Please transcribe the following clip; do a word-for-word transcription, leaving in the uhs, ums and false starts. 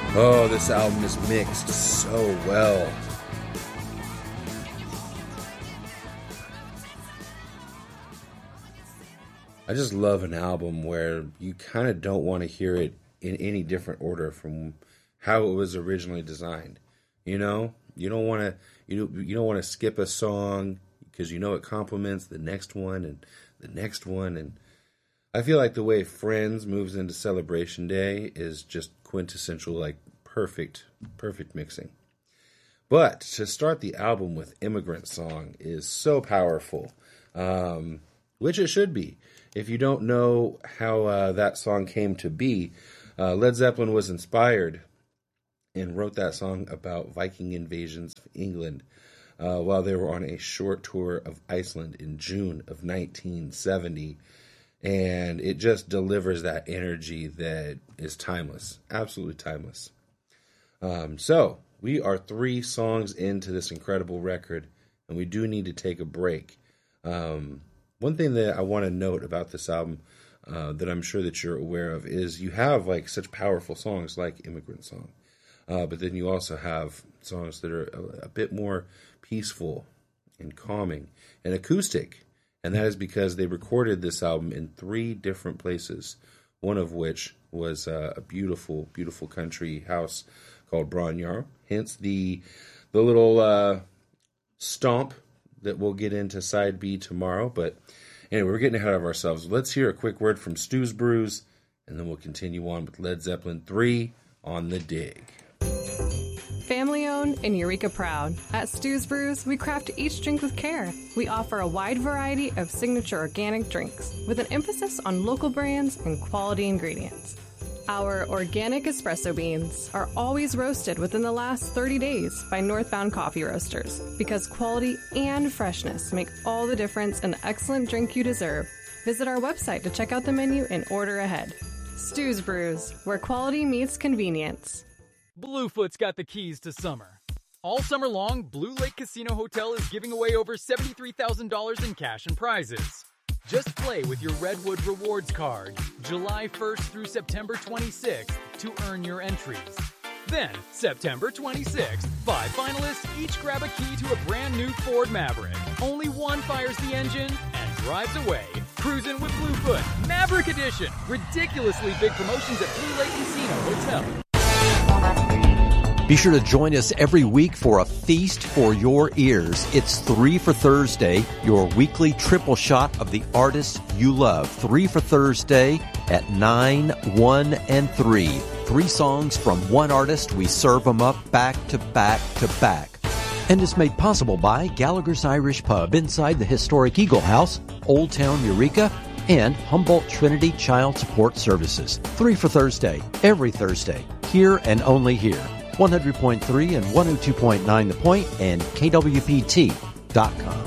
Oh, this album is mixed so well. I just love an album where you kind of don't want to hear it in any different order from how it was originally designed. You know, you don't want to you you don't want to skip a song because you know it complements the next one and the next one. And I feel like the way Friends moves into Celebration Day is just quintessential, like perfect, perfect mixing. But to start the album with Immigrant Song is so powerful, um, which it should be. If you don't know how uh, that song came to be, uh, Led Zeppelin was inspired and wrote that song about Viking invasions of England uh, while they were on a short tour of Iceland in June of nineteen seventy. And it just delivers that energy that is timeless, absolutely timeless. Um, so we are three songs into this incredible record, and we do need to take a break. Um, One thing that I want to note about this album uh, that I'm sure that you're aware of is you have like such powerful songs like Immigrant Song, uh, but then you also have songs that are a, a bit more peaceful and calming and acoustic, and that is because they recorded this album in three different places, one of which was uh, a beautiful, beautiful country house called Bronyar, hence the, the little uh, stomp that we'll get into side B tomorrow. But anyway, we're getting ahead of ourselves. Let's hear a quick word from Stu's Brews, and then we'll continue on with Led Zeppelin three, On the Dig. Family owned and Eureka proud. At Stu's Brews, we craft each drink with care. We offer a wide variety of signature organic drinks with an emphasis on local brands and quality ingredients. Our organic espresso beans are always roasted within the last thirty days by Northbound Coffee Roasters because quality and freshness make all the difference in the excellent drink you deserve. Visit our website to check out the menu and order ahead. Stu's Brews, where quality meets convenience. Bluefoot's got the keys to summer. All summer long, Blue Lake Casino Hotel is giving away over seventy-three thousand dollars in cash and prizes. Just play with your Redwood Rewards card July first through September twenty-sixth to earn your entries. Then, September twenty-sixth, five finalists each grab a key to a brand new Ford Maverick. Only one fires the engine and drives away. Cruising with Bluefoot, Maverick Edition. Ridiculously big promotions at Blue Lake Casino Hotel. Be sure to join us every week for a feast for your ears. It's Three for Thursday, your weekly triple shot of the artists you love. Three for Thursday at nine, one, and three. Three songs from one artist. We serve them up back to back to back. And it's made possible by Gallagher's Irish Pub inside the historic Eagle House, Old Town Eureka, and Humboldt Trinity Child Support Services. Three for Thursday, every Thursday, here and only here. one hundred point three and one oh two point nine The Point and K W P T dot com.